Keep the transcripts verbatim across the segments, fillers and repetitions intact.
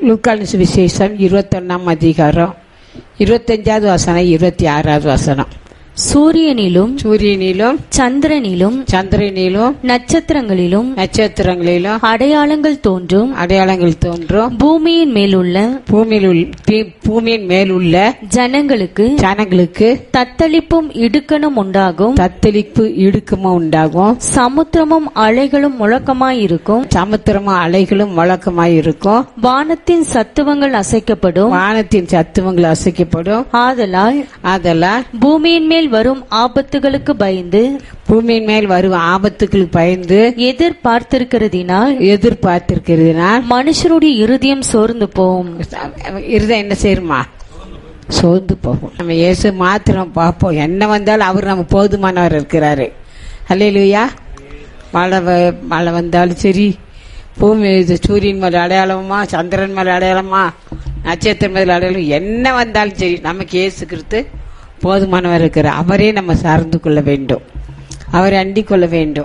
லூக்கான சுவிசேஷம் இருபத்தொன்னாம் அதிகாரம் இருபத்தஞ்சாவது வசனம் இருபத்தி ஆறாவது வசனம். சூரியனிலும் சூரியனிலும் சந்திரனிலும் சந்திரனிலும் நட்சத்திரங்களிலும் நட்சத்திரங்களிலும் அடையாளங்கள் தோன்றும். அடையாளங்கள் தோன்றும். பூமியின் மேலுள்ள பூமியில் உள்ள- பூமியின் மேல் உள்ள ஜனங்களுக்கு ஜனங்களுக்கு தத்தளிப்பும் இடுக்கணும் உண்டாகும். தத்தளிப்பு இடுக்கமும் உண்டாகும். சமுத்திரமும் அலைகளும் முழக்கமாயிருக்கும். சமுத்திரமும் அலைகளும் வழக்கமாய் இருக்கும். வானத்தின் சத்துவங்கள் அசைக்கப்படும். வானத்தின் சத்துவங்கள் அசைக்கப்படும். ஆதலால் ஆதலால் பூமியின் மேல் வரும் ஆபத்துகளுக்கு பயந்து பூமியின் மேல் வரும் ஆபத்துக்களுக்கு பயந்து எதிர்பார்த்திருக்கிறதினால் எதிர்பார்த்திருக்கிறதுனால் மனுஷருடைய இருதயம் சோர்ந்து போகும். இருதயம் என்ன செய்யுமா? சோர்ந்து போகும். நம்ம இயேசு மாத்திரம் பார்ப்போம். என்ன வந்தாலும் அவர் நம்ம போதுமானவர் இருக்கிறாரு. அல்லேலூயா. மழை வ- மழை வந்தாலும் சரி, பூமி இது சூரியன் மேல அடையாளமா, சந்திரன் மேல அடையாளமா, நட்சத்திரம் மேல அடையாளம், என்ன வந்தாலும் சரி நமக்கு இயேசு கிறிஸ்து போதுமானவர் இருக்கிறார். அவரே நம்ம சார்ந்து கொள்ள வேண்டும். அவரை அண்டிக் கொள்ள வேண்டும்.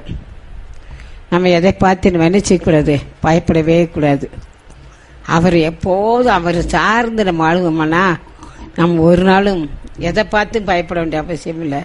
நம்ம எதை பார்த்து நம்ம என்ன செய்யக்கூடாது? பயப்படவே கூடாது. அவர் எப்போதும் அவர் சார்ந்து நம்ம ஆளுவோம்னா நம்ம ஒரு நாளும் எதை பார்த்தும் பயப்பட வேண்டிய அவசியம் இல்லை.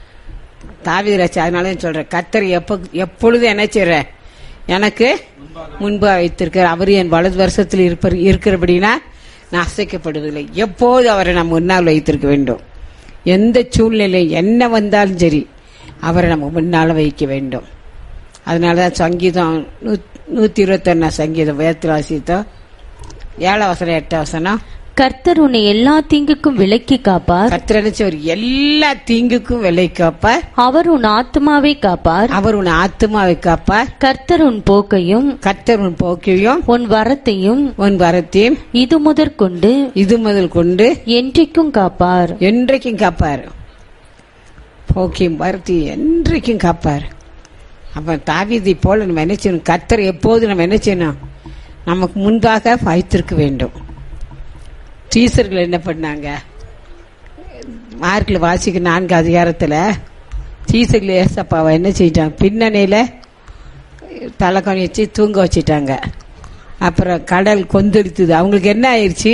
தாவீது ராஜா அதனால சொல்றேன், கர்த்தர் எப்ப எப்பொழுதும் என்ன செய்யற எனக்கு முன்பா வைத்திருக்கிற அவர் என் வலது வருஷத்தில் இருப்ப இருக்கிறபடினா நான் அசைக்கப்படுவதில்லை. எப்போது அவரை நம்ம முன்னால் வைத்திருக்க வேண்டும். எந்த சூழ்நிலை என்ன வந்தாலும் சரி அவரை நம்ம முன்னால வைக்க வேண்டும். அதனாலதான் சங்கீதம் நூத்தி இருபத்தி ஒன்னா சங்கீதம் வேத்திர வாசித்தோம். ஏழாம் வசனம் எட்டாம் வசனம். கர்த்தர் உன்னை எல்லா தீங்குக்கும் விலக்கி காப்பார். கர்த்தர் நினைச்ச ஒரு எல்லா தீங்குக்கும் விலை காப்பார். அவர் உன் ஆத்துமாவை காப்பார். அவர் உன் ஆத்துமாவை காப்பார். கர்த்தர் உன் போக்கையும் கர்த்தர் உன் போக்கையும் உன் வரத்தையும் உன் வரத்தையும் இது முதற்கொண்டு இது முதல் கொண்டு என்றைக்கும் காப்பார். என்றைக்கும் காப்பார். போக்கையும் வரத்தையும் என்றைக்கும் காப்பார். அப்ப தாவீதை போல நம்ம என்ன செய்யணும்? கர்த்தர் எப்போது நம்ம என்ன செய்யணும்? நமக்கு முன்பாக வைத்திருக்க வேண்டும். டீச்சர்கள் என்ன பண்ணாங்க? மார்க்கில் வாசிக்க நான்கு அதிகாரத்தில் டீச்சர்கள் ஏசப்பாவை என்ன செஞ்சிட்டாங்க? பின்னணியில் தலைக்கணி வச்சு தூங்க வச்சிட்டாங்க. அப்புறம் கடல் கொந்தளித்தது. அவங்களுக்கு என்ன ஆயிடுச்சு?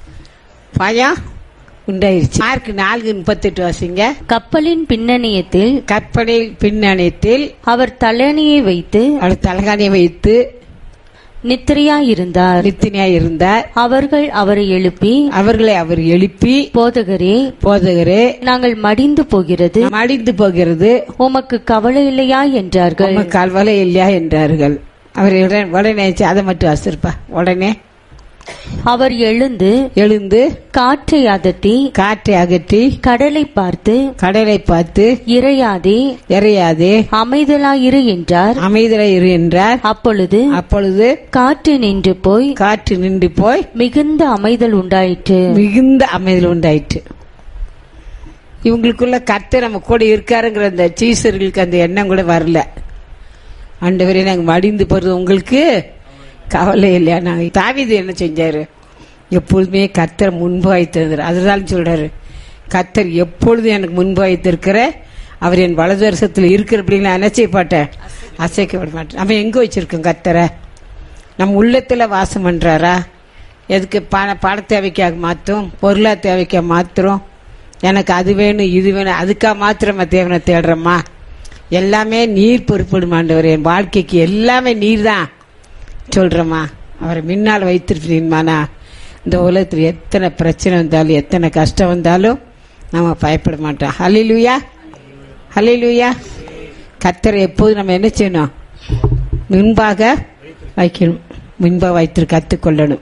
பயம் உண்டாயிருச்சு. மார்க் நான்கு முப்பத்தெட்டு வாசிங்க. கப்பலின் பின்னணியத்தில் கற்பனையில் பின்னணியத்தில் அவர் தலையணையை வைத்து அவர் தலைகாணியை வைத்து நித்திரையாயிருந்தார். நித்தினியா இருந்தார். அவர்கள் அவரை எழுப்பி அவர்களை அவர் எழுப்பி, போதகரே, போதகரே, நாங்கள் மடிந்து போகிறது, மடிந்து போகிறது, உமக்கு கவலை இல்லையா என்றார்கள். உமக்கு கவலை இல்லையா என்றார்கள். அவர் உடனே உடனே அதை மட்டும் அசிருப்பா உடனே அவர் எழுந்து எழுந்து காற்றை அதட்டி காற்றை அகற்றி கடலை பார்த்து கடலை பார்த்து இறையாதே எறையாதே அமைதலாயிரு என்றார். அமைதலாய் இரு என்றார். அப்பொழுது அப்பொழுது காற்று நின்று போய் காற்று நின்று போய் மிகுந்த அமைதல் உண்டாயிற்று. மிகுந்த அமைதல் உண்டாயிற்று. இவங்களுக்குள்ள கர்த்தர் நம்ம கூட இருக்காருங்கிற அந்த சீசர்களுக்கு அந்த எண்ணம் கூட வரல. ஆண்டவரே நாங்க மடிந்து போறது உங்களுக்கு கவலை இல்லையா? நாங்க தாவீது என்ன செஞ்சாரு? எப்பொழுதுமே கர்த்தர் முன்பு வைத்திருந்தார். அதுதான் சொல்றாரு, கர்த்தர் எப்பொழுதும் எனக்கு முன்பு வைத்திருக்கிற அவர் என் வலது வருஷத்துல இருக்கிறபடி நான் என்ன செய்ய மாட்டேன்? அசைக்கப்பட மாட்டேன். நம்ம எங்க வச்சிருக்கோம் கர்த்தரை? நம்ம உள்ளத்துல வாசம் பண்றாரா? எதுக்கு பண பண தேவைக்காக மாத்தும், பொருளா தேவைக்கா மாத்திரம், எனக்கு அது வேணும் இது வேணும் அதுக்காக மாத்திரமா தேவனை தேடுறோமா? எல்லாமே நீர் பொறுப்பிடுமாண்டவர். என் வாழ்க்கைக்கு எல்லாமே நீர் தான் சொல்றோமா? அவரை முன்னால் வைத்திருப்பீங்கமானா இந்த உலகத்தில் எத்தனை பிரச்சனை வந்தாலும் எத்தனை கஷ்டம் வந்தாலும் நம்ம பயப்பட மாட்டோம். ஹல்லேலூயா, ஹல்லேலூயா. கர்த்தரை எப்போது நம்ம என்ன செய்யணும்? முன்பாக வைக்கணும். முன்பாக வைத்து கற்றுக்கொள்ளணும்.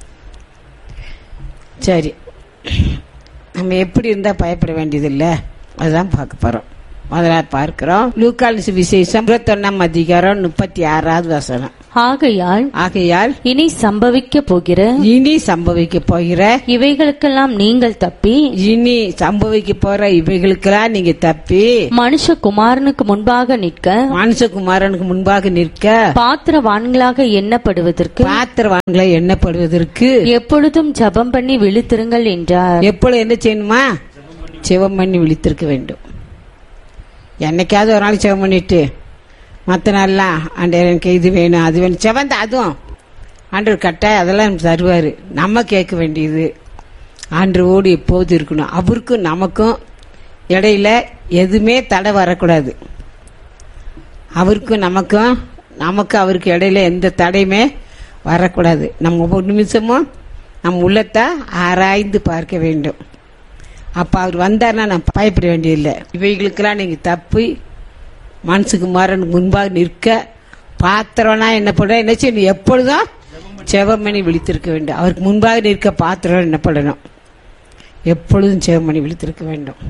சரி, நம்ம எப்படி இருந்தா பயப்பட வேண்டியதில்லை அதுதான் பார்க்க போறோம். முதல்ல பார்க்கிறோம் லூக்கான சுவிசேஷம் இருபத்தொன்னாம் அதிகாரம் முப்பத்தி ஆறாவது வசனம். ஆகையால் ஆகையால் இனி சம்பவிக்க போகிற இனி சம்பவிக்க போகிற இவைகளுக்கெல்லாம் நீங்கள் தப்பி இனி சம்பவிக்க போற இவைகளுக்கெல்லாம் நீங்க தப்பி மனுஷகுமாரனுக்கு முன்பாக நிற்க மனுஷகுமாரனுக்கு முன்பாக நிற்க பாத்திரவான்களாக எண்ணப்படுவதற்கு பாத்திரவான்களை எண்ணப்படுவதற்கு எப்பொழுதும் ஜெபம் பண்ணி விழித்திருங்கள் என்றார். எப்பொழுது என்ன செய்யணுமா? ஜெபம் பண்ணி விழித்திருக்க வேண்டும். என்னைக்காவது ஒரு நாள் ஜெபம் பண்ணிட்டு மற்ற நாள்லாம் ஆண்டவரே எனக்கு இது வேணும் அது வேணும் செவந்த அதுவும் ஆண்டவர் கட்டாயம் அதெல்லாம் நம்ம தருவார். நம்ம கேட்க வேண்டியது ஆண்டவரோடு எப்போது இருக்கணும். அவருக்கும் நமக்கும் இடையில எதுவுமே தடை வரக்கூடாது. அவருக்கும் நமக்கும் நமக்கு அவருக்கு இடையில எந்த தடையுமே வரக்கூடாது. நம்ம ஒவ்வொரு நிமிஷமும் நம் உள்ளத்தை ஆராய்ந்து பார்க்க வேண்டும். அப்ப அவர் வந்தார்னா நான் பயப்பட வேண்டியதில்லை. இவைகளுக்கெல்லாம் நீங்க தப்பி மனசுக்குமாரன் முன்பாக நிற்க பாத்திரம்னா என்ன பண்ண என்ன செய்யணும்? எப்பொழுதும் செவமணி விழித்திருக்க வேண்டும். அவருக்கு முன்பாக நிற்க பாத்திரம் என்ன பண்ணணும்? எப்பொழுதும் செவமணி விழித்திருக்க வேண்டும்.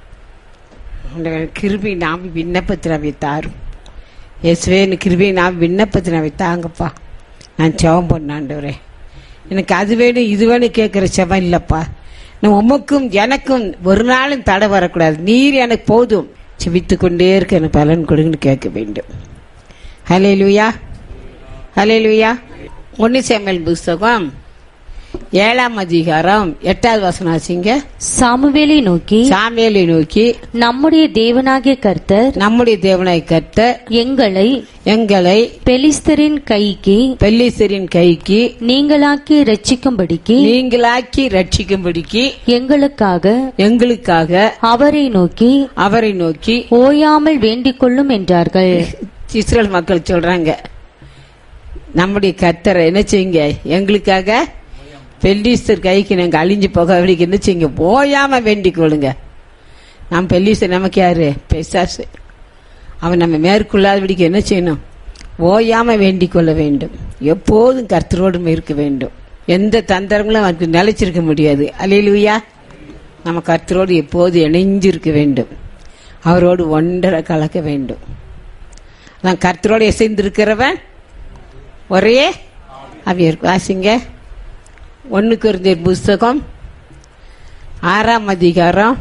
கிருபி நாம் விண்ணப்பத்தினாவை தாரும். இயேசுவே கிருபி நாம் விண்ணப்பத்தினாவை தாங்கப்பா. நான் செவம் பண்ணாண்டவரே, எனக்கு அது வேணும் இது வேணும் கேட்கிற செவம் இல்லப்பா. நான் உமக்கும் எனக்கும் ஒரு நாளும் தடை வரக்கூடாது. நீர் எனக்கு போதும், செபித்து கொண்டே இருக்க எனக்கு பலன் கொடுங்கன்னு கேட்க வேண்டும். ஹல்லேலூயா, ஹல்லேலூயா. ஒன்னு சாமுவேல் புஸ்தகம் ஏழாம் அதிகாரம் எட்டாவது வசனம் ஆச்சுங்க. சாமுவேலை நோக்கி சாமுவேலை நோக்கி நம்முடைய தேவனாகிய கர்த்தர் நம்முடைய தேவனாகிய கர்த்தர் எங்களை எங்களை பெலிஸ்தரின் கைக்கு பெலிஸ்தரின் கைக்கு நீங்களாக்கி ரட்சிக்கும்படிக்கு நீங்களாக்கி ரட்சிக்கும்படிக்கு எங்களுக்காக எங்களுக்காக அவரை நோக்கி அவரை நோக்கி ஓயாமல் வேண்டிக் கொள்ளும் என்றார்கள். இஸ்ரேல் மக்கள் சொல்றாங்க, நம்முடைய கர்த்தரை என்ன செய்யுங்க, எங்களுக்காக பெலிஸ்தர் கைக்கு நாங்க அழிஞ்சு போக அவருக்கு என்ன செய்யுங்க, ஓயாம வேண்டிக் கொள்ளுங்க. நாம் பெலிஸ்தர் நமக்கு யாரு? பிசாசு. அவன் நம்ம மேற்கொள்ளாதபடிக்கு என்ன செய்யணும்? ஓயாம வேண்டிக் கொள்ள வேண்டும். எப்போதும் கர்த்தரோடும் இருக்க வேண்டும். எந்த தந்திரங்களும் அவருக்கு நிலைச்சிருக்க முடியாது. அல்லேலூயா. நம்ம கர்த்தரோடு எப்போது இணைஞ்சிருக்க வேண்டும். அவரோடு ஒன்றரை கலக்க வேண்டும். நான் கர்த்தரோடு இசைந்திருக்கிறவன் ஒரே அவியர். வாசிங்க ஒன்னு கொரிந்தியர் புஸ்தகம் ஆறாம் அதிகாரம்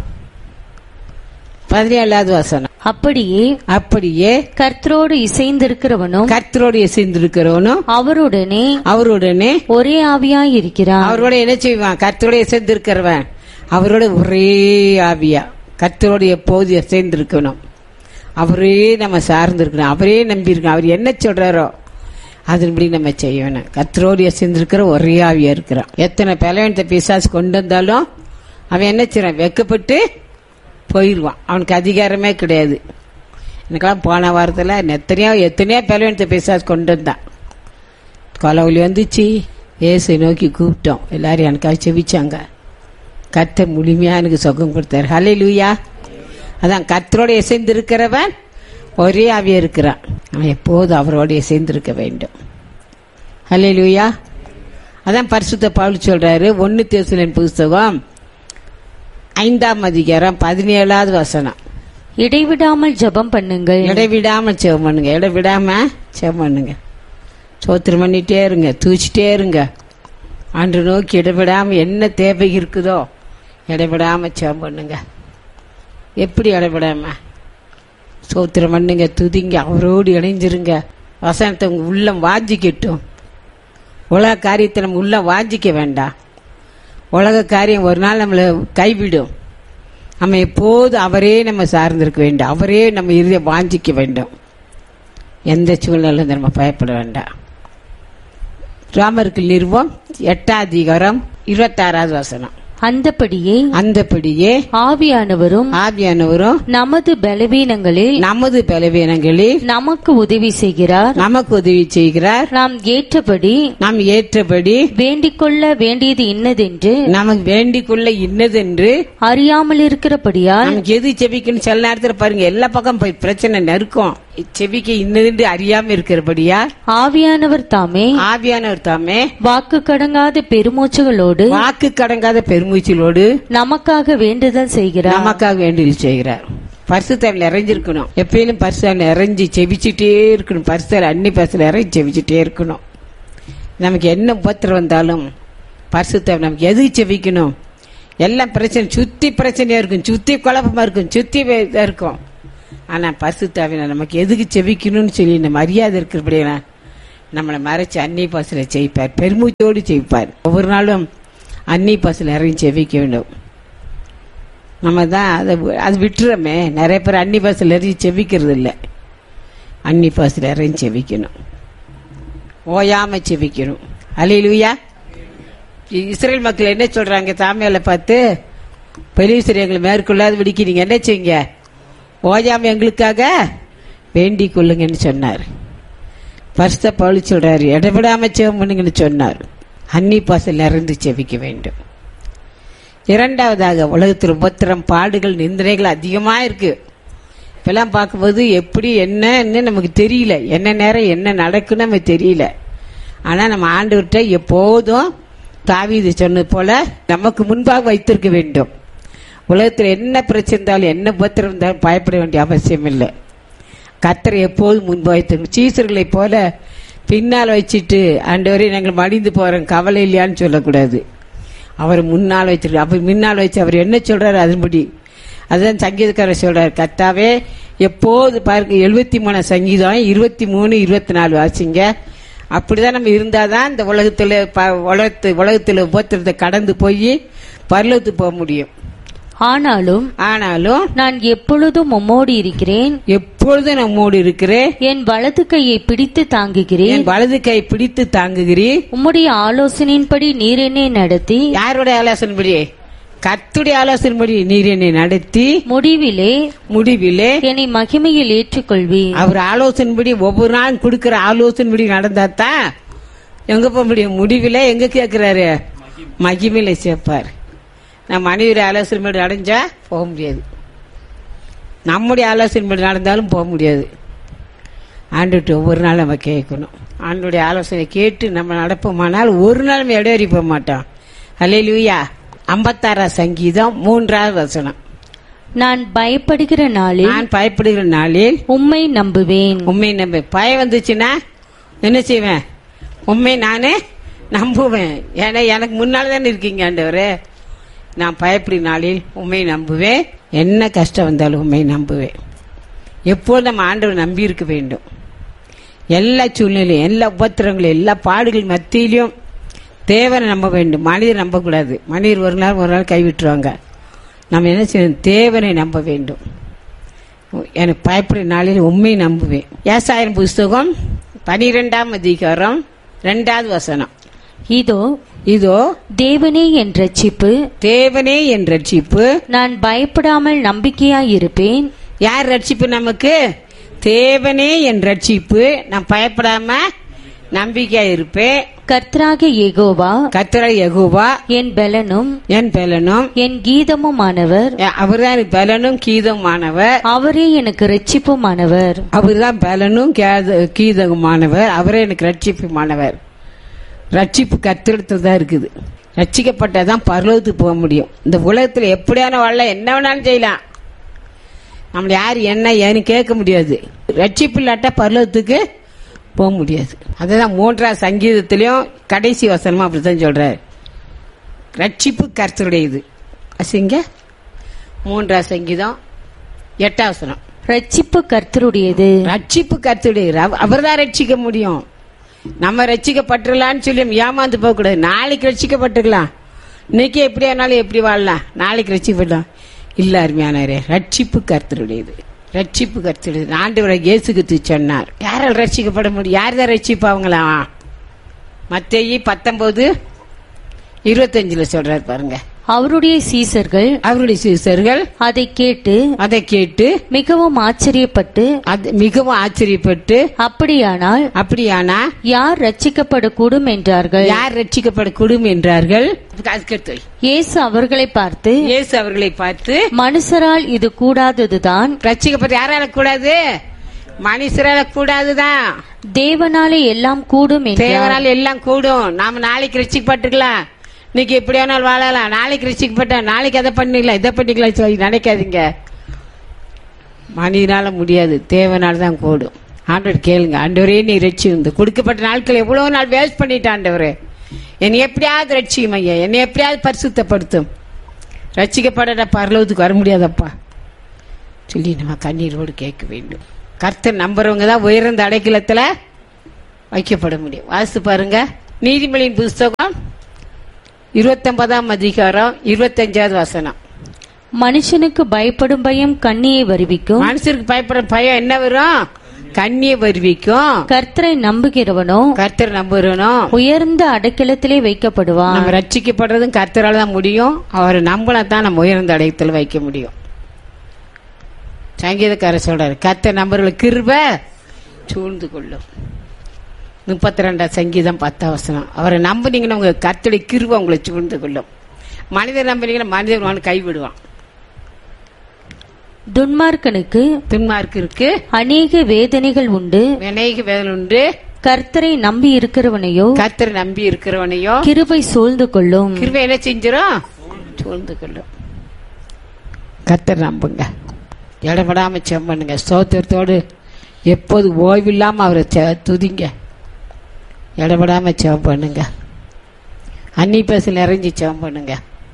பதினேழாவது வசனம். அப்படியே அப்படியே கர்த்தரோடு இசைந்திருக்கிறவனும் கர்த்தரோடு இசைந்திருக்கிறவனும் அவருடனே அவருடனே ஒரே ஆவியாய் இருக்கிறான். அவரோட என்ன செய்வான்? கர்த்தரோடு இசைந்திருக்கிறவன் அவரோட ஒரே ஆவியா. கர்த்தரோடு எப்போது இசைந்திருக்கணும். அவரே நம்ம சார்ந்திருக்கணும். அவரே நம்பி இருக்கணும். அவர் என்ன சொல்றாரோ அதன்படி நம்ம செய்யணும். கர்த்தரோடு இசைந்திருக்கிற ஒரே ஆவியா இருக்கிறான். எத்தனை பலவீனத்தை பிசாசு கொண்டு வந்தாலும் அவன் என்ன செய்யறான்? வெக்கப்பட்டு போயிடுவான். அவனுக்கு அதிகாரமே கிடையாது. எனக்கெல்லாம் போன வாரத்தில் எத்தனையோ எத்தனையோ பலவீனத்தை பிசாசு கொண்டு வந்தான். கொலவலி வந்துச்சு. ஏசை நோக்கி கூப்பிட்டோம். எல்லாரும் எனக்காக செவிச்சாங்க. கர்த்தர் முழுமையா எனக்கு சுகம் கொடுத்தாரு. ஹல்லேலூயா. அதான் கர்த்தரோடு இசைந்திருக்கிறவன் ஒரே ஆவியா இருக்கிறான். அவன் எப்போது அவரோடு இசைந்திருக்க வேண்டும். ஹல்லேலூயா. அதான் பரிசுத்த பவுல் சொல்றாரு ஒன்னு தெசலோனிக்கேயர் புஸ்தகம் ஐந்தாம் அதிகாரம் பதினேழாவது வசனம். இடைவிடாமல் ஜெபம் பண்ணுங்கள். இடைவிடாமல் ஜெபம் பண்ணுங்க. இடைவிடாம ஜெபம் பண்ணுங்க. சோத்திரம் பண்ணிட்டே இருங்க. தூச்சிட்டே இருங்க. அன்று நோக்கி இடைவிடாம என்ன தேவை இருக்குதோ இடைவிடாம ஜெபம் பண்ணுங்க. எப்படி இடைவிடாம? சோத்திரம் பண்ணுங்க, துதிங்க, அவரோடு இணைஞ்சிருங்க. வசனத்தை உங்க உள்ளம் வாஞ்சிக்கட்டும். உலக காரியத்தை நம்ம உள்ளம் வாஞ்சிக்க வேண்டாம். உலக காரியம் ஒரு நாள் நம்மளை கைவிடும். நம்ம எப்போது அவரே நம்ம சார்ந்திருக்க வேண்டும். அவரே நம்ம இறுதியை வாஞ்சிக்க வேண்டும். எந்த சூழ்நிலையும் நம்ம பயப்பட வேண்டாம். ராமருக்கு நிறுவம் எட்டாம் அதிகாரம் இருபத்தாறாவது வசனம். அந்தபடியே அந்தபடியே ஆவியானவரும் ஆவியானவரும் நமது பலவீனங்களில் நமது பலவீனங்களில் நமக்கு உதவி செய்கிறார். நமக்கு உதவி செய்கிறார். நாம் ஏற்றபடி நாம் ஏற்றபடி வேண்டிக் கொள்ள வேண்டியது இன்னதென்று நமக்கு வேண்டிக் கொள்ள இன்னதென்று அறியாமல் இருக்கிறபடியால் நமக்கு எது செபிக்கணும். சில நேரத்தில் பாருங்க எல்லா பக்கம் போய் பிரச்சனை நெருக்கம். செபிக்க இன்னதென்று அறியாம இருக்கிறபடியா ஆவியானவர் தாமே ஆவியானவர் தாமே வாக்கு கடங்காத பெருமூச்சுகளோடு வாக்கு கடங்காத பெருமூச்சிலோடு நமக்காக வேண்டுதல் செய்கிறார். நமக்காக வேண்டுதல் செய்கிறார். பரிசுத்தாவில் நிறைஞ்சிருக்கணும். எப்பயிலும் பரிசுத்தாவில் நிறைஞ்சி செபிச்சுட்டே இருக்கணும். பரிசுத்தாவில் அன்னி பரிசுல இறங்கி செபிச்சுட்டே இருக்கணும். நமக்கு என்ன உபத்திரம் வந்தாலும் பரிசுத்தாவில் நமக்கு எது செபிக்கணும். எல்லாம் பிரச்சனை சுத்தி பிரச்சனையா இருக்கும், சுத்தி குழப்பமா இருக்கும், சுத்தி இருக்கும். ஆனா பரிசுத்தாவில நமக்கு எதுக்கு செபிக்கணும்னு சொல்லி நம்ம மரியாதை இருக்கிறபடியா நம்மளை மறைச்சு அன்னி பசுல செய்ப்பார். பெருமூச்சோடு செய்ப்பார். ஒவ்வொரு நாளும் அன்னி பசுல இறங்கி செபிக்க வேண்டும். நம்ம தான் அதை அது விட்டுறோமே. நிறைய பேர் அன்னி பசுல இறங்கி செபிக்கிறது இல்லை. அன்னி பசுல இறங்கி செபிக்கணும். ஓயாம செபிக்கணும். அல்லேலூயா. இஸ்ரேல் மக்கள் என்ன சொல்றாங்க சாமியால பார்த்து, பெலிஸ்தர் எங்களை மேற்கொள்ளாது விடிக்க நீங்க என்ன செய்யுங்க, ஓயாம எங்களுக்காக வேண்டிக் கொள்ளுங்கன்னு சொன்னார். பரிசுத்த பவுல் சொல்றாரு, இடைவிடாம ஜெபம் பண்ணுங்கன்னு சொன்னார். அன்னி பாசல் நிறைந்து செபிக்க வேண்டும். இரண்டாவதாக, உலகத்தில் உபத்திரம், பாடுகள், நிந்தனைகள் அதிகமா இருக்கு. இப்பெல்லாம் பார்க்கும்போது எப்படி என்னன்னு நமக்கு தெரியல, என்ன நேரம் என்ன நடக்குன்னு நமக்கு தெரியல. ஆனா நம்ம ஆண்டவர்கிட்ட எப்போதும் தாவீது சொன்னது போல நமக்கு முன்பாக வைத்திருக்க வேண்டும். உலகத்தில் என்ன பிரச்சனை இருந்தாலும் என்ன உபத்திரம் இருந்தாலும் பயப்பட வேண்டிய அவசியம் இல்லை. கர்த்தரை எப்போதும் முன்பு வைத்திருக்கணும். சீசர்களை போல பின்னால் வச்சுட்டு ஆண்டவரே நாங்கள் மடிந்து போறோம் கவலை இல்லையான்னு சொல்லக்கூடாது. அவர் முன்னால் வச்சிருக்க, அவர் முன்னால் வச்சு அவர் என்ன சொல்றாரு அதன்படி. அதுதான் சங்கீதக்காரர் சொல்றாரு, கர்த்தாவே எப்போது பாருங்க, எழுபத்தி மூணு சங்கீதம் இருபத்தி மூணு இருபத்தி நாலு வாசிங்க. அப்படிதான் நம்ம இருந்தாதான் இந்த உலகத்துல உலகத்து உலகத்துல உபத்திரத்தை கடந்து போய் பரலோகத்துக்கு போக முடியும். ஆனாலும் ஆனாலும் நான் எப்பொழுதும் உம்மோடு இருக்கிறேன், எப்பொழுதும் நம்மோடு இருக்கிறேன், என் வலது கையை பிடித்து தாங்குகிறேன், என் வலது கை பிடித்து தாங்குகிறேன். உம்முடைய ஆலோசனையின்படி நீர் என்னை நடத்தி. யாருடைய ஆலோசனைப்படி? கர்த்தருடைய ஆலோசனைப்படி நீர் என்னை நடத்தி முடிவிலே முடிவிலே என்னை மகிமையில் ஏற்றுக்கொள்வீர். அவர் ஆலோசனைப்படி ஒவ்வொரு நாளும் கொடுக்கிற ஆலோசனைப்படி நடந்தாத்தான் எங்க போக முடியும். முடிவில எங்க கேட்கிறாரு? மகிமையில சேர்ப்பார். நம்ம மனைவி ஆலோசனைப்படி நடந்தா போக முடியாது, நம்முடைய ஆலோசனைப்படி நடந்தாலும் போக முடியாது. ஆண்டுட்டு ஒவ்வொரு நாள் நம்ம கேட்கணும். ஆண்டுடைய ஆலோசனை கேட்டு நம்ம நடப்போமானால் ஒரு நாள் நம்ம இடையறி போக மாட்டோம். அல்லேலூயா. ஐம்பத்தாறாம் சங்கீதம் மூன்றாவது வசனம். நான் பயப்படுகிற நாளில் நான் பயப்படுகிற நாளில் உம்மை நம்புவேன். உண்மை நம்ப பயம் வந்துச்சுன்னா என்ன செய்வேன்? உண்மை நானே நம்புவேன். ஏன்னா எனக்கு முன்னால தானே இருக்கீங்க ஆண்டவரே. நான் பயப்படி நாளில் உண்மை நம்புவேன். என்ன கஷ்டம் வந்தாலும் உண்மை நம்புவேன். எப்போது நம்ம ஆண்டவர் நம்பி இருக்க வேண்டும். எல்லா சூழ்நிலையும், எல்லா உபத்திரங்களும், எல்லா பாடுகள் மத்தியிலும் தேவனை நம்ப வேண்டும். மனிதர் நம்பக்கூடாது. மனிதர் ஒரு நாள் ஒரு நாள் கைவிட்டுருவாங்க. நம்ம என்ன செய்யணும்? தேவனை நம்ப வேண்டும். எனக்கு பயப்படுற நாளில் உண்மை நம்புவேன். ஏசாயம் புஸ்தகம் பனிரெண்டாம் அதிகாரம் இரண்டாவது வசனம். இதோ இதோ தேவனே என் ரட்சிப்பு, தேவனே என் ரட்சிப்பு, நான் பயப்படாமல் நம்பிக்கையாய் இருப்பேன். யார் ரட்சிப்பு நமக்கு? தேவனே என் ரட்சிப்பு, நான் பயப்படாம நம்பிக்கையா இருப்பேன். கர்த்தராகிய யெகோவா, கர்த்தராகிய யெகோவா என் பெலனும் என் பெலனும் என் கீதமுமானவர். அவர்தான் பெலனும் கீதமானவர். அவரே எனக்கு ரட்சிப்புமானவர். அவர்தான் பெலனும் கீதமானவர். அவரே எனக்கு ரட்சிப்புமானவர். ரட்சிப்பு கர்த்தரிடத்துல தான் இருக்குது. ரட்சிக்கப்பட்டதான் பரலோகத்துக்கு போக முடியும். இந்த உலகத்துல எப்படியான வாழ என்ன வேணாலும் செய்யலாம். நம்மள யாரு என்ன ஏன்னு கேட்க முடியாது. ரட்சிப்பு இல்லாட்டா பரலோகத்துக்கு போக முடியாது. அதுதான் மூன்றாவது சங்கீதத்திலையும் கடைசி வசனமா அப்படித்தான் சொல்றாரு. ரட்சிப்பு கர்த்தருடையது. அசிங்க மூன்றாவது சங்கீதம் எட்டாம் வசனம். ரட்சிப்பு கர்த்தருடையது. ரட்சிப்பு கர்த்தருடையது. அவர் தான் ரட்சிக்க முடியும். நம்ம ரட்சிக்கப்பட்டுலான்னு சொல்லி ஏமாந்து போக கூடாது. நாளைக்கு ரட்சிக்கப்பட்டுக்கலாம். இன்னைக்கு எப்படி ஆனாலும் எப்படி வாழலாம், நாளைக்கு ரட்சிக்கப்படலாம் இல்ல. அருமையானவரே, ரட்சிப்பு கர்த்தருடையது. ரட்சிப்பு கர்த்தருடையது. ஆண்டவரை இயேசு கிறிஸ்து சொன்னார். யாரால் ரட்சிக்கப்பட முடியும்? யார் தான் ரட்சிப்பாங்களா? மத்தேயு பத்தொன்பது இருபத்தஞ்சுல சொல்றாரு பாருங்க. அவருடைய சீசர்கள் அவருடைய சீசர்கள் அதை கேட்டு அதை கேட்டு மிகவும் ஆச்சரியப்பட்டு மிகவும் ஆச்சரியப்பட்டு அப்படியானால் அப்படியானா யார் ரட்சிக்கப்படக்கூடும் என்றார்கள். யார் ரட்சிக்கப்படக்கூடும் என்றார்கள். இயேசு அவர்களை பார்த்து இயேசு அவர்களை பார்த்து மனுஷரால் இது கூடாததுதான். ரட்சிக்கப்பட்ட யாரால கூடாது? மனுஷரால கூடாதுதான். தேவனாலே எல்லாம் கூடும். தேவனால எல்லாம் கூடும். நாம நாளைக்கு ரட்சிக்கப்பட்டுக்கலாம். இன்னைக்கு எப்படி வேணாலும் வாழலாம். நாளைக்கு ரட்சிக்கப்பட்ட நாளைக்கு அதை பண்ணிக்கலாம் இதை பண்ணிக்கலாம் சொல்லி நினைக்காதீங்க. மனிதனால முடியாது, தேவனால தான் கூடும். ஆண்டவர் கேளுங்க. ஆண்டவரே நீ ரட்சி வந்து கொடுக்கப்பட்ட நாட்கள் எவ்வளவு நாள் வேஸ்ட் பண்ணிட்டு ஆண்டவரே என்னை எப்படியாவது ரட்சிக்கும் ஐயா, என்னை எப்படியாவது பரிசுத்தப்படுத்தும். ரட்சிக்கப்பட பரலோகத்துக்கு வர முடியாதப்பா சொல்லி நம்ம கண்ணீரோடு கேட்க வேண்டும். கர்த்தர் நம்புறவங்க தான் உயர்ந்த அடைக்கலத்துல வைக்கப்பட முடியும். வாசித்து பாருங்க நீதிமொழியின் புஸ்தகம் இருபத்தி ஒன்பதாம் அதிகாரம் இருபத்தஞ்சாவது வசனம். மனுஷனுக்கு பயப்படும் பயம் கண்ணியை வருவிக்கும். மனுஷனுக்கு பயப்படும் பயம் என்ன வரும்? கண்ணிய வருவிக்கும். கர்த்தரை நம்புகிறவனோ கர்த்தர் நம்புறனோ உயர்ந்த அடைக்கலத்திலே வைக்கப்படுவான். நம்ம ரட்சிக்கப்படுறதும் கர்த்தரால தான் முடியும். அவரை நம்பினா தான் நம்ம உயர்ந்த அடைக்கலத்தில் வைக்க முடியும். சங்கீதக்காரர் சொல்றாரு, கர்த்தர் நம்புறவர்களுக்கு கிருபை சூழ்ந்து கொள்ளும். முப்பத்தி ரெண்டாம் சங்கீதம் பத்தாம் வசனம். அவரை நம்புனீங்கன்னா உங்க கர்த்தருடைய கிருபை உங்களை சூழ்ந்து கொள்ளும். மனிதர் நம்புனீங்கன்னா மனிதர் கைவிடுவான். துன்மார்க்கனுக்கு துன்மார்க்கிற்கு அநேக வேதனைகள் உண்டு. அநேக வேதனை உண்டு. கர்த்தரை நம்பி இருக்கிறவனையோ கர்த்தரை நம்பி இருக்கிறவனையோ கிருபை சூழ்ந்து கொள்ளும். கிருபை என்ன செஞ்சிடும்? சூழ்ந்து கொள்ளும். கர்த்தர் நம்புங்க. இடப்படாம செம் பண்ணுங்க. ஸ்தோத்திரத்தோடு எப்போது ஓய்வில்லாம அவரை துதிங்க. இடப்படாம செவம் பண்ணுங்க. அன்னி பேச நிறைஞ்சி செவம் பண்ணுங்க.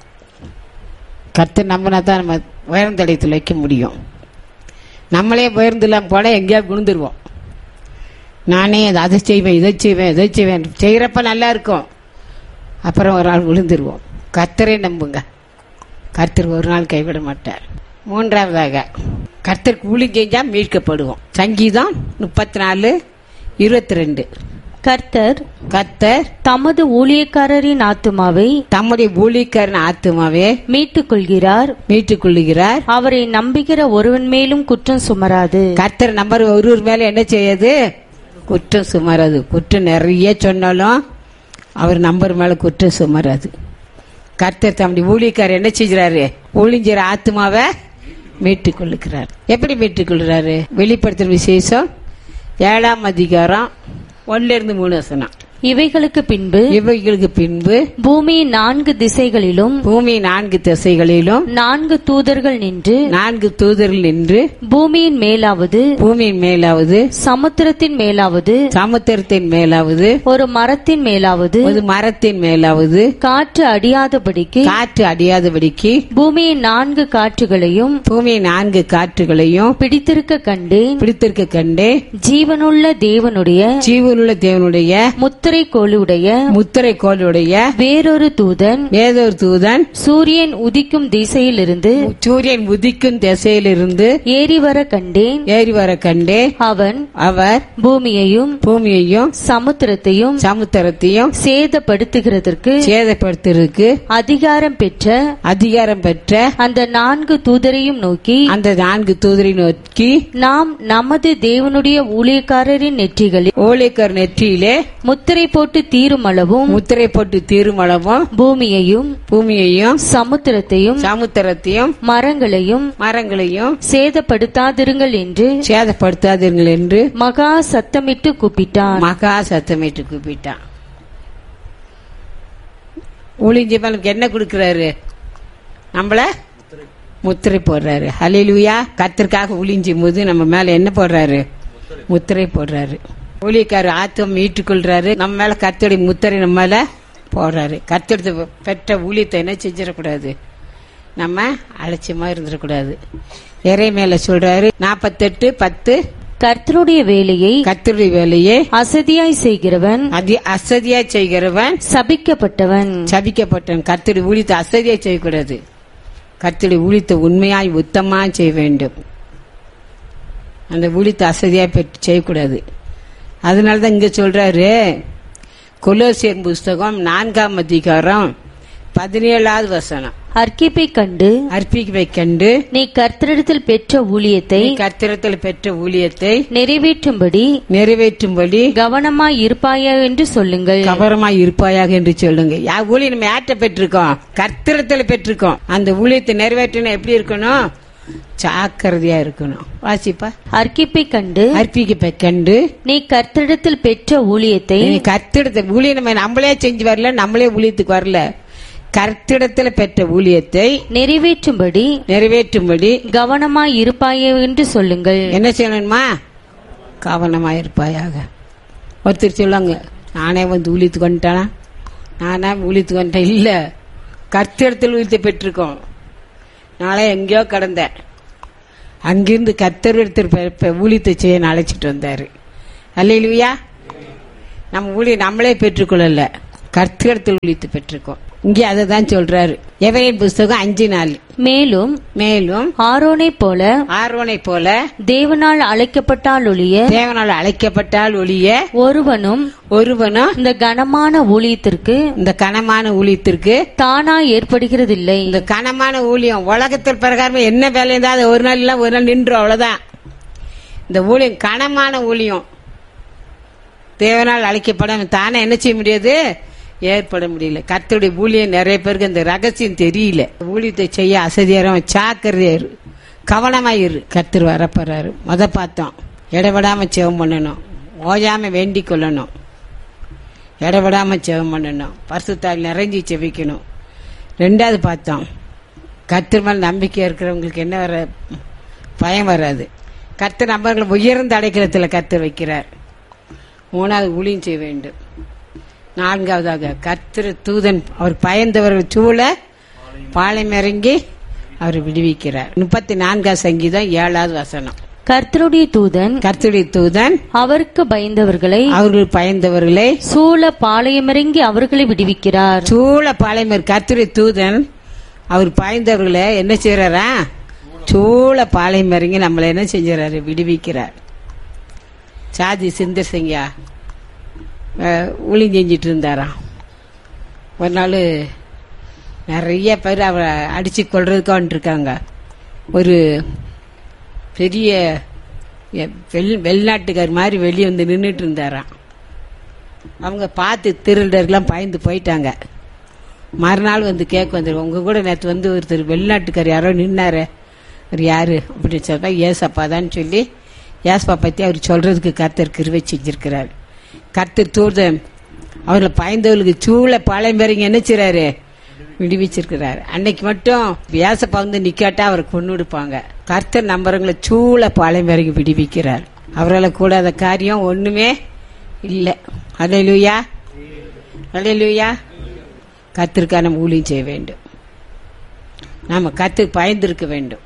கர்த்தர் நம்பினா தான் நம்ம உயர்ந்த இடத்தில் வைக்க முடியும். நம்மளே உயர்ந்து இல்லாமல் போல எங்கேயாவது விழுந்துருவோம். நானே அதை செய்வேன் இதை செய்வேன் இதை செய்வேன் செய்கிறப்ப நல்லா இருக்கும். அப்புறம் ஒரு நாள் விழுந்துருவோம். கர்த்தரே நம்புங்க. கர்த்தர் ஒரு நாள் கைவிட மாட்டார். மூன்றாவதாக கர்த்தருக்கு ஊழி செஞ்சா மீட்கப்படுவோம். சங்கீதம் முப்பத்தி நாலு இருபத்தி ரெண்டு. கர்த்தர் கர்த்தர் தமது ஊழியக்காரரின் ஆத்துமாவை தம்முடைய ஊழியக்காரன் ஆத்துமாவே மீட்டுக் கொள்கிறார் மீட்டுக் கொள்ளுகிறார். அவரை நம்புகிற ஒருவன் மேலும் குற்றம் சுமராது. கர்த்தர் நம்பர் ஒருவர் மேல என்ன செய்யாது? குற்றம் சுமராது. குற்றம் நிறைய சொன்னாலும் அவர் நம்பர் மேல குற்றம் சுமராது. கர்த்தர் தம்முடைய ஊழியக்காரர் என்ன செய்கிறாரு? ஊழியர் ஆத்துமாவை மீட்டுக் கொள்ளுகிறார். எப்படி மீட்டுக் கொள்கிறாரு? வெளிப்படுத்தும் விசேஷம் ஏழாம் அதிகாரம் ஒன்னுல இருந்து மூணு வசனம். இவைகளுக்கு பின்பு இவைகளுக்கு பின்பு பூமியின் நான்கு திசைகளிலும் பூமி நான்கு திசைகளிலும் நான்கு தூதர்கள் நின்று நான்கு தூதர்கள் நின்று பூமியின் மேலாவது பூமியின் மேலாவது சமுத்திரத்தின் மேலாவது சமுத்திரத்தின் மேலாவது ஒரு மரத்தின் மேலாவது ஒரு மரத்தின் மேலாவது காற்று அடியாதபடிக்கு காற்று அடியாதபடிக்கு பூமியின் நான்கு காற்றுகளையும் பூமியின் நான்கு காற்றுகளையும் பிடித்திருக்க கண்டேன் பிடித்திருக்க கண்டே ஜீவனுள்ள தேவனுடைய ஜீவனுள்ள தேவனுடைய முத்திரை கோளுடைய முத்திரை கோளுடைய வேறொரு தூதன் வேறொரு தூதன் சூரியன் உதிக்கும் திசையிலிருந்து சூரியன் உதிக்கும் திசையிலிருந்து ஏறி வர கண்டேன் ஏறி வர கண்டே அவன் அவர் பூமியையும் பூமியையும் சமுத்திரத்தையும் சமுத்திரத்தையும் சேதப்படுத்துகிறதற்கு சேதப்படுத்துறதுக்கு அதிகாரம் பெற்ற அதிகாரம் பெற்ற அந்த நான்கு தூதரையும் நோக்கி அந்த நான்கு தூதரை நோக்கி நாம் நமது தேவனுடைய ஊழியக்காரரின் நெற்றிகளில் ஊழியக்காரர் நெற்றியிலே முத்திரை போட்டு தீரும் அளவும் முத்திரை போட்டு தீரும் அளவும் பூமியையும் பூமியையும் சமுத்திரத்தையும் சமுத்திரத்தையும் மரங்களையும் மரங்களையும் சேதப்படுத்தாதிருங்கள் என்று சேதப்படுத்தாதீர்கள் என்று மகா சத்தமிட்டு கூப்பிட்டான். மகா சத்தமிட்டு கூப்பிட்டான். ஊழியர்களுக்கு என்ன கொடுக்கிறாரு? நம்மள முத்திரை போடுறாரு. ஹல்லேலூயா. கர்த்தருக்காக ஊழியம் போது நம்ம மேல என்ன போடுறாரு? முத்திரை போடுறாரு. ஊழியக்காரர் ஆத்தும் மீட்டுக் கொள்றாரு. நம்ம மேல கர்த்தருடைய முத்திரை நம்ம மேல போடுறாரு. கர்த்தர் பெற்ற ஊழியத்தை என்ன செஞ்சிடக்கூடாது? நம்ம அலட்சியமா இருந்துடக்கூடாது. இறை மேல சொல்றாரு நாப்பத்தெட்டு பத்து. கர்த்தருடைய வேலையை கர்த்தருடைய வேலையை அசதியாய் செய்கிறவன் அதி அசதியாய் செய்கிறவன் சபிக்கப்பட்டவன் சபிக்கப்பட்டவன். கர்த்தருடைய ஊழியத்தை அசதியாய் செய்யக்கூடாது. கர்த்தருடைய ஊழியத்தை உண்மையாய் உத்தமா செய்ய வேண்டும். அந்த ஊழியத்தை அசதியாய் பெற்று செய்யக்கூடாது. அதனாலதான் இங்க சொல்றாரு கொலோசியர் புஸ்தகம் நான்காம் அதிகாரம் பதினேழாவது வசனம். அர்க்கிப்பை கண்டு அர்ப்பிப்பை கண்டு நீ கர்த்தரிடத்தில் பெற்ற ஊழியத்தை கர்த்தரிடத்தில் பெற்ற ஊழியத்தை நிறைவேற்றும்படி நிறைவேற்றும்படி கவனமாய் இருப்பாயா என்று சொல்லுங்கள். கவனமாய் இருப்பாயாக என்று சொல்லுங்க. யா ஊழியம் நம்ம யார்கிட்ட பெற்றிருக்கோம்? கர்த்தரிடத்தில் பெற்றிருக்கோம். அந்த ஊழியத்தை நிறைவேற்றணும் எப்படி இருக்கணும்? ஜாக்கிரதையா இருக்கணும். வாசிப்பா. அர்க்கிப்பை கண்டு அர்ப்பிப்பை கண்டு நீ கர்த்தரிடத்தில் பெற்ற ஊழியத்தை கர்த்தரிடத்தில் ஊழியம் நம்ம நம்மளே செஞ்சு வரல, நம்மளே ஊழியத்துக்கு வரல. கர்த்தரிடத்தில் பெற்ற ஊழியத்தை நிறைவேற்றும்படி நிறைவேற்றும்படி கவனமாய் இருப்பாயே என்று சொல்லுங்கள். என்ன செய்யணுமா? கவனமாய் இருப்பாயாக. ஒருத்தர் சொல்லுவாங்க, நானே வந்து ஊழியத்துக்கு வந்துட்டானா, நானே ஊழியத்துக்கு வந்துட்டேன். இல்ல, கர்த்தரிடத்தில் ஊழியத்தை பெற்றிருக்கோம். நாளே எங்கேயோ கடந்தேன், அங்கிருந்து கர்த்தரிடத்தில் ஊழியத்தை செய்ய அழைச்சிட்டு வந்தாரு. அல்லேலூயா. நம்ம ஊழியம் நம்மளே பெற்றுக்கொள்ளல, கர்த்தரிடத்தில் ஊழியத்தை பெற்றிருக்கோம். இங்கே அதை தான் சொல்றாரு. எபிரேயர் புஸ்தகம் அஞ்சு நாள். மேலும் மேலும் ஆரோனை போல ஆரோனை போல தேவனால் அழைக்கப்பட்டால் ஒழிய தேவனால் அழைக்கப்பட்டால் ஒழிய ஒருவனும் ஒருவனும் இந்த கனமான ஊழியத்திற்கு இந்த கனமான ஊழியத்திற்கு தானாய் ஏற்படுகிறதில்லை. இந்த கனமான ஊழியம் உலகத்தில் பிரகாரம் என்ன வேலை இருந்தா அது ஒரு நாள் இல்ல ஒரு நாள் நின்று அவ்வளவுதான். இந்த ஊழியம் கனமான ஊழியம் தேவனால் அழைக்கப்பட தானே என்ன செய்ய முடியாது, ஏற்பட முடியல. கர்த்தருடைய ஊழியம் நிறைய பேருக்கு இந்த ரகசியம் தெரியல. ஊழியத்தை செய்ய அசதியாரம் சாக்கரையாரு, கவனமாயிரு. கர்த்தர் வரப்போறாரு. முத பார்த்தோம் இடவிடாம செவம் பண்ணணும், ஓயாம வேண்டிக் கொள்ளணும், இடவிடாம செவம் பண்ணணும், பரிசுத்தால் நிறைஞ்சி செவிக்கணும். ரெண்டாவது பார்த்தோம் கர்த்தர் மேல் நம்பிக்கை இருக்கிறவங்களுக்கு என்ன வர பயம் வராது. கர்த்தர் நம்பர்களை உயர்ந்த அடைக்கலத்துல கர்த்தர் வைக்கிறார். மூணாவது ஊழியம் செய்ய வேண்டும். நான்காவதாக கர்த்தர் தூதன் அவர் பயந்தவர்கள் சூழ பாளையம் இறங்கி அவர் விடுவிக்கிறார். முப்பத்தி நான்காவது சங்கீதம் ஏழாவது வசனம். கர்த்தருடைய தூதன் கர்த்தருடைய தூதன் அவருக்கு பயந்தவர்களை அவர்கள் பயந்தவர்களை சூழ பாளையமிறங்கி அவர்களை விடுவிக்கிறார். சூழ பாளையம் கர்த்தருடைய தூதன் அவர் பயந்தவர்களை என்ன செய்யறாரா, சூழ பாளையம் இறங்கி நம்மளை என்ன செஞ்சாரு, விடுவிக்கிறார். சாதி சிந்தசிங்கா ஊழி செஞ்சிட்டு இருந்தாராம். ஒரு நாள் நிறைய பேர் அவரை அடிச்சு கொள்றதுக்கு வந்துருக்காங்க. ஒரு பெரிய வெள் வெளிநாட்டுக்கார் மாதிரி வெளியே வந்து நின்றுட்டு இருந்தாராம். அவங்க பார்த்து திருடர்கள்லாம் பயந்து போயிட்டாங்க. மறுநாள் வந்து கேட்க வந்துரு, உங்க கூட நேற்று வந்து ஒருத்தர் வெளிநாட்டுக்கார் யாரோ நின்னாரு, அவர் யாரு அப்படின்னு சொல்றா, ஏசப்பா தான் சொல்லி ஏசப்பா பத்தி அவர் சொல்றதுக்கு கர்த்தர் கிருபை செஞ்சிருக்கிறார். கர்த்தர் தூதன் அவர்களை பயந்தவர்களுக்கு சூழ பாளையம் பேருங்க என்ன செய்றாரு, விடுவிச்சிருக்கிறார். அன்னைக்கு மட்டும் ஏசப்பா வந்து நிக்காட்டா அவரை கொண்டு விடுப்பாங்க. கர்த்தர் நம்புறவங்களை சூழ பாளையம் பேருங்க விடுவிக்கிறார். அவரால் கூடாத காரியம் ஒண்ணுமே இல்லை. அல்லேலூயா, அல்லேலூயா. கர்த்தருக்காக நம்ம ஊழியம் செய்ய வேண்டும். நாம கர்த்தருக்கு பயந்திருக்க வேண்டும்.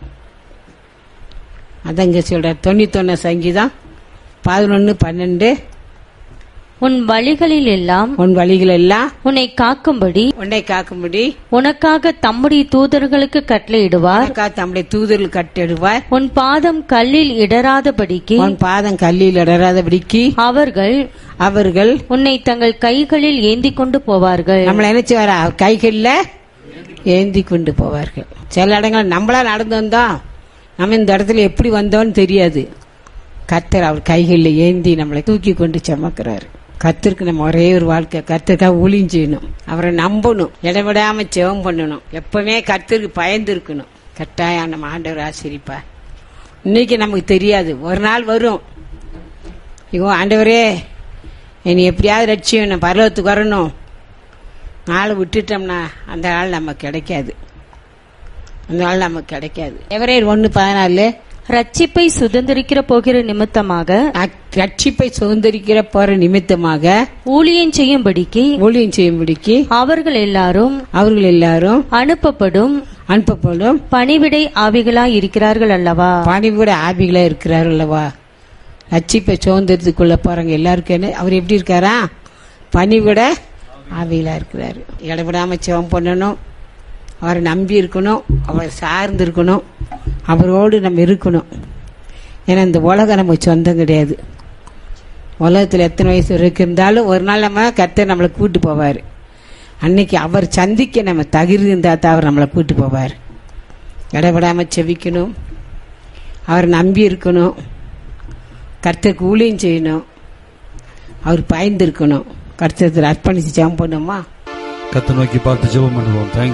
அதங்க சொல்ற தொண்ணூத்தி ஒன்னு சங்கீதம் பதினொன்னு பன்னெண்டு. உன் வழிகளில் எல்லாம் உன் வழிகள் எல்லாம் உன்னை காக்கும்படி உன்னை காக்கும்படி உனக்காக தம்முடைய தூதர்களுக்கு கட்டளையிடுவார். தம்முடைய தூதர்கள் கட்டிடுவார். உன் பாதம் கல்லில் இடராதபடிக்கு உன் பாதம் கல்லில் இடராதபடிக்கு அவர்கள் அவர்கள் உன்னை தங்கள் கைகளில் ஏந்தி கொண்டு போவார்கள். நம்மள நினைச்சு வர கைகளில் ஏந்தி கொண்டு போவார்கள். சில இடங்கள் நம்மளா நடந்து வந்தோம், நம்ம இந்த இடத்துல எப்படி வந்தோம்னு தெரியாது. கர்த்தர் அவர் கைகளில் ஏந்தி நம்மளை தூக்கி கொண்டு சுமக்கிறாரு. கர்த்தருக்கு நம்ம ஒரே ஒரு வாழ்க்கை, கர்த்தருக்காக ஊழியம் செய்யணும், அவரை நம்பணும், இடவிடாம ஜெபம் பண்ணணும், எப்பவுமே கர்த்தருக்கு பயந்து இருக்கணும். கட்டாயம் நம்ம ஆண்டவர் ஆசீர்வதிப்பார். இன்னைக்கு நமக்கு தெரியாது, ஒரு நாள் வரும், ஐயோ ஆண்டவரே என்னை எப்படியாவது ரட்சியணும், பரலோகத்துக்கு வரணும். நாளை விட்டுட்டோம்னா அந்த நாள் நமக்கு கிடைக்காது, அந்த நாள் நமக்கு கிடைக்காது. எபிரேயர் ஒன்னு பதினாலு. ரட்சிப்பை சுதந்திரிக்கிற போகிற நிமித்தமாக ரட்சிப்பை சுதந்திரிக்கிற போற நிமித்தமாக ஊழியம் செய்யும்படிக்கு ஊழியம் செய்யும்படிக்கு அவர்கள் எல்லாரும் அவர்கள் எல்லாரும் அனுப்பப்படும் அனுப்பப்படும் பணிவிடை ஆவிகளாய் இருக்கிறார்கள் அல்லவா, பணிவிட ஆவிகளா இருக்கிறார்கள் அல்லவா. ரட்சிப்பை சுதந்திரத்துக்குள்ள போறாங்க எல்லாருக்கும் அவர் எப்படி இருக்காரா, பணிவிட ஆவிகளா இருக்கிறாரு. இடவிடாம ஜெபம் பண்ணணும், அவரை நம்பி இருக்கணும், அவரை சார்ந்து இருக்கணும், அவரோடு நம்ம இருக்கணும். ஏன்னா இந்த உலகம் நம்ம சொந்தம் கிடையாது. உலகத்தில் எத்தனை வயசு வரைக்கும் இருந்தாலும் ஒரு நாள் நம்ம கர்த்தர் நம்மளை கூட்டு போவார். அன்னைக்கு அவர் சந்திக்க நம்ம தகுதி இருந்தால் தான் அவர் நம்மளை கூட்டு போவார். இடவிடாமல் செவிக்கணும், அவரை நம்பி இருக்கணும், கர்த்தருக்கு ஊழியம் செய்யணும், அவர் பயந்து இருக்கணும். கர்த்தர் அர்ப்பணிச்சு ஜெபம் பண்ணுமா, கர்த்தர் நோக்கி பார்த்து ஜெபம் பண்ணுவோம்.